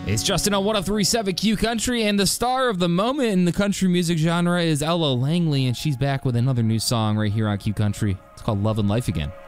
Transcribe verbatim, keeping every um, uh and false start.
It's Justin on one oh three point seven Q Country, and the star of the moment in the country music genre is Ella Langley, and she's back with another new song right here on Q Country. It's called Love and Life Again.